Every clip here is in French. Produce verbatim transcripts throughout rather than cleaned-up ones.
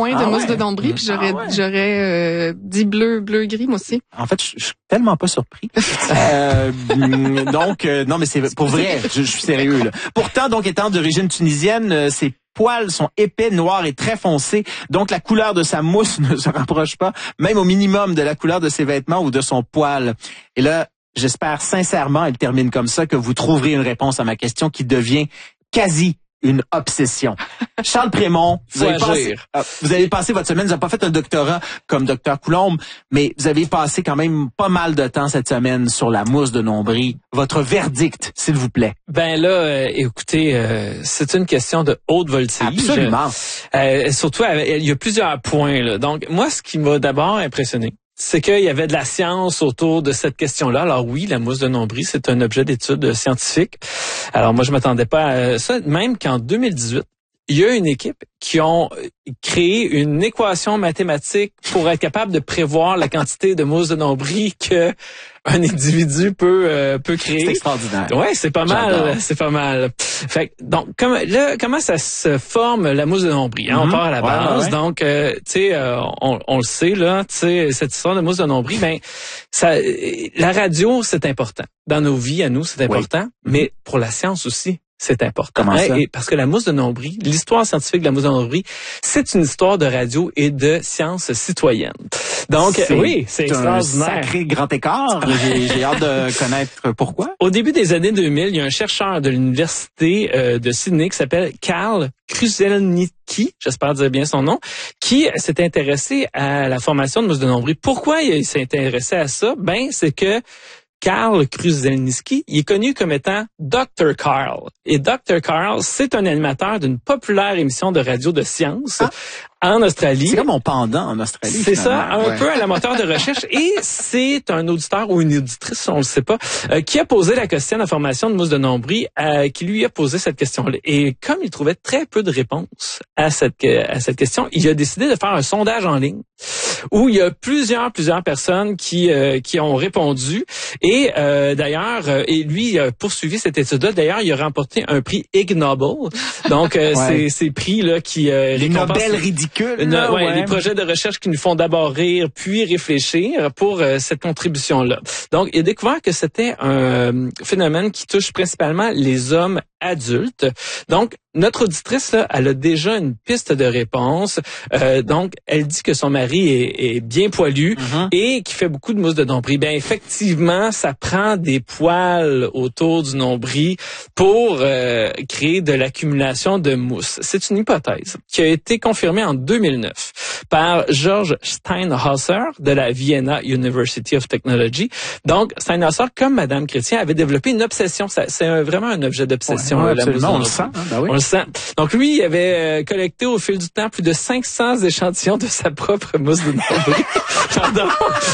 point de ah mousse ouais. de nombril, puis j'aurais, ah ouais. j'aurais euh, dit bleu, bleu, gris, moi aussi. En fait, je, je suis tellement pas surpris. euh, donc, euh, non, mais c'est pour vrai, je, je suis sérieux, là. Pourtant, donc, étant d'origine tunisienne, euh, ses poils sont épais, noirs et très foncés. Donc, la couleur de sa mousse ne se rapproche pas, même au minimum, de la couleur de ses vêtements ou de son poil. Et là, j'espère sincèrement, elle termine comme ça, que vous trouverez une réponse à ma question qui devient quasi une obsession. Charles Prémont, vous avez, passé, euh, vous avez passé votre semaine, vous n'avez pas fait un doctorat comme docteur Coulombe, mais vous avez passé quand même pas mal de temps cette semaine sur la mousse de nombril. Votre verdict, s'il vous plaît. Ben là, euh, écoutez, euh, c'est une question de haute voltige. Absolument. Euh, surtout, il y a plusieurs points, là. Donc, moi, ce qui m'a d'abord impressionné, c'est qu'il y avait de la science autour de cette question-là. Alors oui, la mousse de nombril, c'est un objet d'étude scientifique. Alors moi, je m'attendais pas à ça, même qu'en deux mille dix-huit, il y a une équipe qui ont créé une équation mathématique pour être capable de prévoir la quantité de mousse de nombril que un individu peut euh, peut créer. C'est extraordinaire. Ouais, c'est pas mal, J'adore. c'est pas mal. Fait que, donc comme là, comment ça se forme la mousse de nombril, hein? Mm-hmm. On part à la base. Ouais, ouais, ouais. Donc euh, tu sais euh, on, on le sait là, tu sais cette histoire de mousse de nombril, ben ça la radio c'est important dans nos vies à nous, c'est important, oui. mais pour la science aussi. C'est important. Comment ça? Et parce que la mousse de nombril, l'histoire scientifique de la mousse de nombril, c'est une histoire de radio et de science citoyenne. Donc, c'est oui, c'est un extraordinaire. sacré grand écart. J'ai, j'ai hâte de connaître pourquoi. Au début des années deux mille, il y a un chercheur de l'université euh, de Sydney qui s'appelle Karl Kruszelnicki, j'espère dire bien son nom, qui s'est intéressé à la formation de mousse de nombril. Pourquoi il s'est intéressé à ça? Ben, c'est que Karl Kruszelnicki, il est connu comme étant docteur Karl. Et docteur Karl, c'est un animateur d'une populaire émission de radio de science Ah. en Australie. C'est comme mon pendant en Australie. C'est ça, un ouais. peu à la moteur de recherche. Et c'est un auditeur ou une auditrice, on le sait pas, euh, qui a posé la question de la formation de mousse de nombril, euh, qui lui a posé cette question-là. Et comme il trouvait très peu de réponses à cette à cette question, il a décidé de faire un sondage en ligne où il y a plusieurs plusieurs personnes qui euh, qui ont répondu. Et euh, d'ailleurs, euh, et lui il a poursuivi cette étude-là. D'ailleurs, il a remporté un prix Ig Nobel. Donc euh, Ouais. c'est ces prix là qui euh, Les récompensent- Nobel ridicules. une- là, ouais, ouais. des projets de recherche qui nous font d'abord rire puis réfléchir pour euh, cette contribution-là. Donc, il a découvert que c'était un euh, phénomène qui touche principalement les hommes adultes. Donc, notre auditrice, là, elle a déjà une piste de réponse. Euh, donc, elle dit que son mari est, est bien poilu Mm-hmm. et qui fait beaucoup de mousse de nombril. Bien, effectivement, ça prend des poils autour du nombril pour euh, créer de l'accumulation de mousse. C'est une hypothèse qui a été confirmée en deux mille neuf par George Steinhauser de la Vienna University of Technology. Donc, Steinhauser, comme Madame Chrétien, avait développé une obsession. Ça, c'est un- vraiment un objet d'obsession. Ouais, là, la mousse absolument, de on le nombril. sent. Hein, ben oui. On le sent. Donc lui, il avait euh, collecté au fil du temps plus de cinq cents échantillons de sa propre mousse de nombril. Pardon.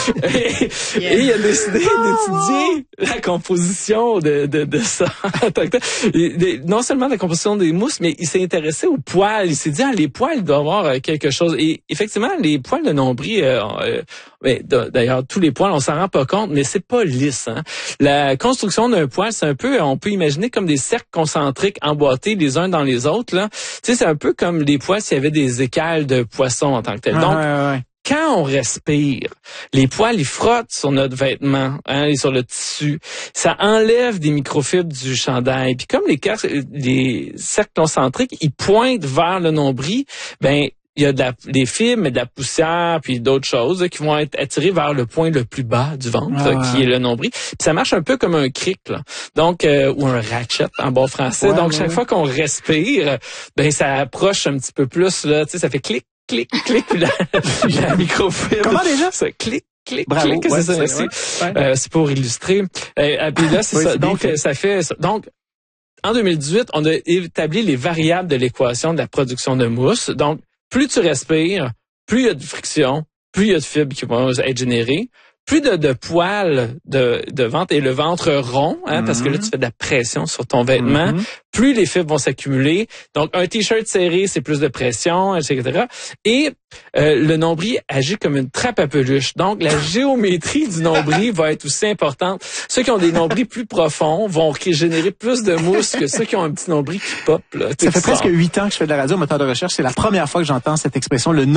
Et, Yeah. et il a décidé d'étudier la composition de, de, de ça. en tant que tel. Et des- non seulement la composition des mousses, mais il s'est intéressé aux poils. Il s'est dit, ah, les poils doivent avoir euh, quelque chose. Et effectivement, les poils de nombril, euh, euh, mais d- d'ailleurs, tous les poils, on s'en rend pas compte, mais c'est pas lisse. Hein. La construction d'un poil, c'est un peu, on peut imaginer comme des cercles concentriques emboîtés les uns dans les autres. Là. Tu sais, c'est un peu comme les poils s'il y avait des écailles de poisson en tant que tel. Ah, Donc, ouais, ouais. quand on respire, les poils, ils frottent sur notre vêtement, hein, et sur le tissu. Ça enlève des microfibres du chandail. Puis comme les, car- les cercles concentriques, ils pointent vers le nombril, ben il y a de la, des fibres, mais de la poussière, puis d'autres choses là, qui vont être attirées vers le point le plus bas du ventre, Ah, ouais. qui est le nombril. Puis ça marche un peu comme un cric, là. Donc euh, ou un ratchet en bon français. Ouais, Donc ouais, chaque ouais. fois qu'on respire, ben ça approche un petit peu plus là, tu sais, ça fait clic, clic, clic, puis la, la microfibre. Comment déjà? Ça clic, clic, Bravo. clic, Ouais, c'est ça. c'est- merci. ouais, ouais. Euh, c'est pour illustrer. Euh, puis là, c'est Oui, ça. c'est bien Donc fait. euh, ça fait ça. Donc en deux mille dix-huit, on a établi les variables de l'équation de la production de mousse. Donc plus tu respires, plus il y a de friction, plus il y a de fibres qui vont être générées, plus de, de poils de, de ventre et le ventre rond, hein, parce que là, tu fais de la pression sur ton vêtement, Mhm. plus les fibres vont s'accumuler. Donc, un T-shirt serré, c'est plus de pression, et cetera. Et euh, le nombril agit comme une trappe à peluche. Donc, la géométrie du nombril va être aussi importante. Ceux qui ont des nombrils plus profonds vont générer plus de mousse que ceux qui ont un petit nombril qui pop. Là, Ça fait qui presque sort. huit ans que je fais de la radio au moteur de recherche. C'est la première fois que j'entends cette expression, le